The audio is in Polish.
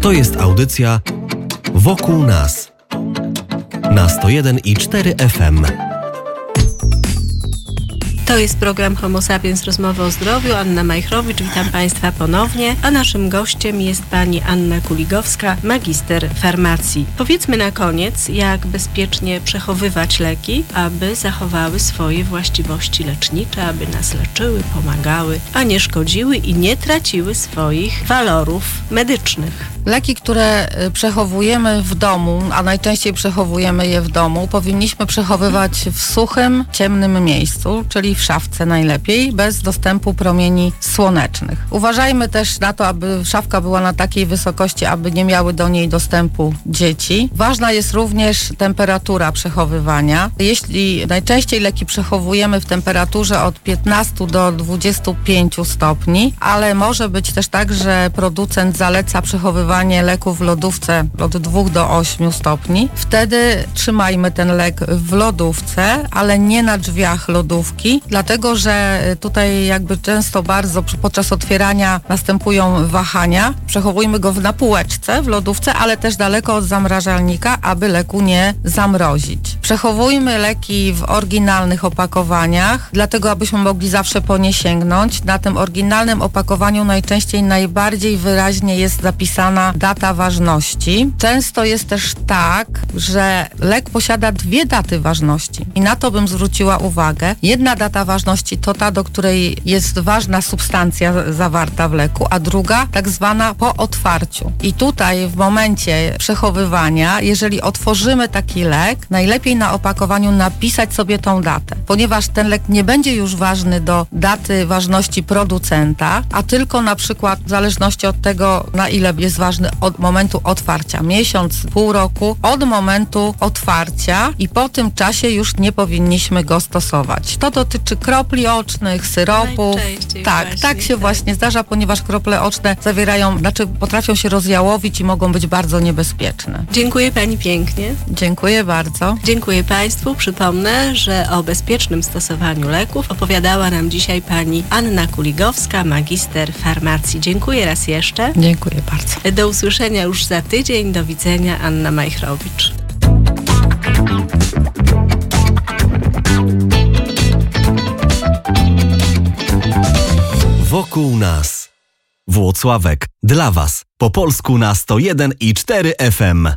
To jest audycja Wokół nas na 101,4 FM. To jest program Homo Sapiens, rozmowy o zdrowiu. Anna Majchrowicz, witam Państwa ponownie. A naszym gościem jest pani Anna Kuligowska, magister farmacji. Powiedzmy na koniec, jak bezpiecznie przechowywać leki, aby zachowały swoje właściwości lecznicze, aby nas leczyły, pomagały, a nie szkodziły i nie traciły swoich walorów medycznych. Leki, które przechowujemy w domu, a najczęściej przechowujemy je w domu, powinniśmy przechowywać w suchym, ciemnym miejscu, czyli w szafce najlepiej, bez dostępu promieni słonecznych. Uważajmy też na to, aby szafka była na takiej wysokości, aby nie miały do niej dostępu dzieci. Ważna jest również temperatura przechowywania. Jeśli najczęściej leki przechowujemy w temperaturze od 15 do 25 stopni, ale może być też tak, że producent zaleca przechowywanie leków w lodówce od 2 do 8 stopni. Wtedy trzymajmy ten lek w lodówce, ale nie na drzwiach lodówki, dlatego że tutaj jakby często bardzo podczas otwierania następują wahania. Przechowujmy go na półeczce w lodówce, ale też daleko od zamrażalnika, aby leku nie zamrozić. Przechowujmy leki w oryginalnych opakowaniach, dlatego abyśmy mogli zawsze po nie sięgnąć. Na tym oryginalnym opakowaniu najczęściej najbardziej wyraźnie jest zapisana data ważności. Często jest też tak, że lek posiada 2 daty ważności i na to bym zwróciła uwagę. Jedna data ważności to ta, do której jest ważna substancja zawarta w leku, a druga tak zwana po otwarciu. I tutaj w momencie przechowywania, jeżeli otworzymy taki lek, najlepiej na opakowaniu napisać sobie tą datę, ponieważ ten lek nie będzie już ważny do daty ważności producenta, a tylko na przykład w zależności od tego, na ile jest ważny od momentu otwarcia. Miesiąc, pół roku od momentu otwarcia i po tym czasie już nie powinniśmy go stosować. To dotyczy kropli ocznych, syropów. Tak się właśnie zdarza, ponieważ krople oczne potrafią się rozjałowić i mogą być bardzo niebezpieczne. Dziękuję Pani pięknie. Dziękuję bardzo. Dziękuję Państwu. Przypomnę, że o bezpiecznym stosowaniu leków opowiadała nam dzisiaj pani Anna Kuligowska, magister farmacji. Dziękuję raz jeszcze. Dziękuję bardzo. Do usłyszenia już za tydzień. Do widzenia. Anna Majchrowicz. Wokół nas. Włocławek. Dla Was. Po polsku na 101,4 FM.